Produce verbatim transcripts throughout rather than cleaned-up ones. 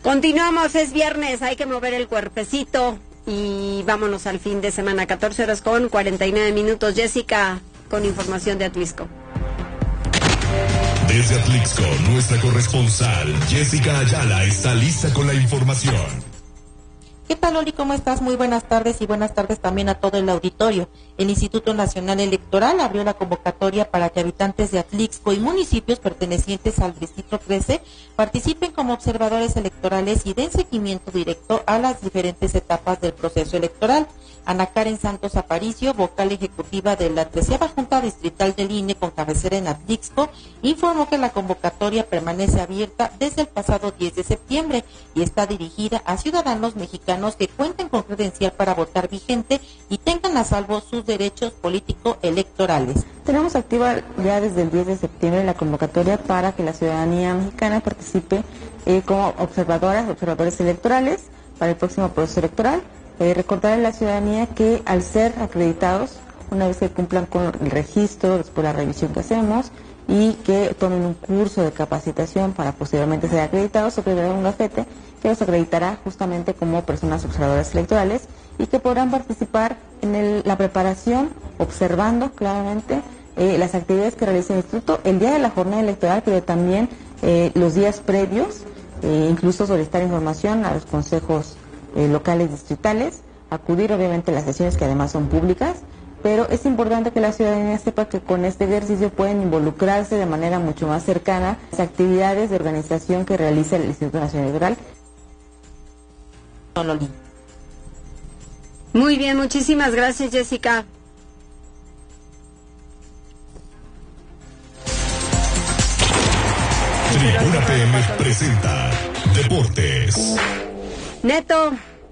Continuamos, es viernes, hay que mover el cuerpecito y vámonos al fin de semana, catorce horas con cuarenta y nueve minutos. Jessica, con información de Atlixco. Desde Atlixco, nuestra corresponsal Jessica Ayala está lista con la información. ¿Qué tal, Oli? ¿Cómo estás? Muy buenas tardes y buenas tardes también a todo el auditorio. El Instituto Nacional Electoral abrió la convocatoria para que habitantes de Atlixco y municipios pertenecientes al Distrito trece participen como observadores electorales y den seguimiento directo a las diferentes etapas del proceso electoral. Ana Karen Santos Aparicio, vocal ejecutiva de la treceava Junta Distrital del I N E con cabecera en Atlixco, informó que la convocatoria permanece abierta desde el pasado diez de septiembre y está dirigida a ciudadanos mexicanos que cuenten con credencial para votar vigente y tengan a salvo sus derechos político-electorales. Tenemos activa ya desde el diez de septiembre la convocatoria para que la ciudadanía mexicana participe eh, como observadoras, observadores electorales para el próximo proceso electoral. Eh, recordar a la ciudadanía que al ser acreditados, una vez que cumplan con el registro, después la revisión que hacemos, y que tomen un curso de capacitación para posteriormente ser acreditados, se prevé un gafete que los acreditará justamente como personas observadoras electorales y que podrán participar en el, la preparación, observando claramente eh, las actividades que realiza el Instituto el día de la jornada electoral, pero también eh, los días previos, eh, incluso solicitar información a los consejos Eh, locales distritales, acudir obviamente a las sesiones que además son públicas, pero es importante que la ciudadanía sepa que con este ejercicio pueden involucrarse de manera mucho más cercana a las actividades de organización que realiza el Instituto Nacional Electoral. Muy bien, muchísimas gracias, Jessica. Tribuna P M presenta Deportes. Neto.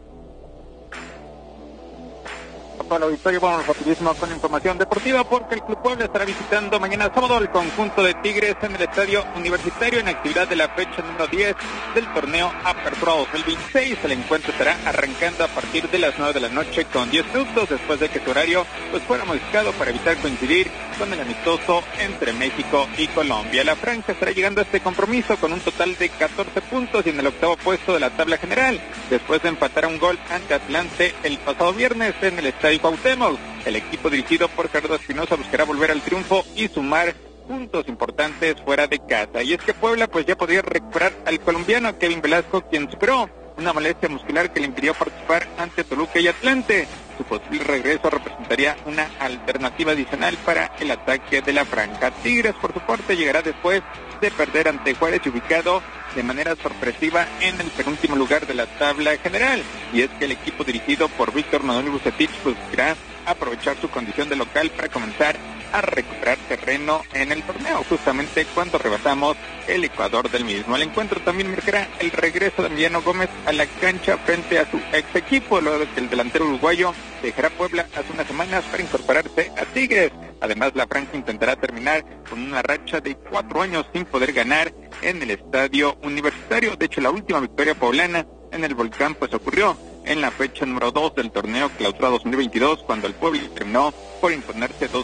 Para el auditorio, vamos rapidísimo con información deportiva porque el Club Puebla estará visitando mañana sábado al conjunto de Tigres en el Estadio Universitario en actividad de la fecha número diez del torneo Apertura dos mil veintiséis. El encuentro estará arrancando a partir de las nueve de la noche con diez minutos después de que su horario pues fuera modificado para evitar coincidir con el amistoso entre México y Colombia. La franja estará llegando a este compromiso con un total de catorce puntos y en el octavo puesto de la tabla general después de empatar a un gol ante Atlante el pasado viernes en el Estadio Cuauhtémoc. El equipo dirigido por Gerardo Espinosa buscará volver al triunfo y sumar puntos importantes fuera de casa. Y es que Puebla pues ya podría recuperar al colombiano Kevin Velasco, quien superó una molestia muscular que le impidió participar ante Toluca y Atlante. Su posible regreso representaría una alternativa adicional para el ataque de la franja. Tigres, por su parte, llegará después de perder ante Juárez, ubicado de manera sorpresiva en el penúltimo lugar de la tabla general. Y es que el equipo dirigido por Víctor Manuel Bucetich buscará aprovechar su condición de local para comenzar a recuperar terreno en el torneo, justamente cuando rebasamos el Ecuador del mismo. El encuentro también marcará el regreso de Emiliano Gómez a la cancha frente a su ex equipo, luego de que el delantero uruguayo dejará Puebla hace unas semanas para incorporarse a Tigres. Además, la franja intentará terminar con una racha de cuatro años sin poder ganar en el Estadio Universitario. De hecho, la última victoria poblana en el Volcán pues ocurrió en la fecha número dos del torneo Clausura dos mil veintidós, cuando el Puebla terminó por imponerse dos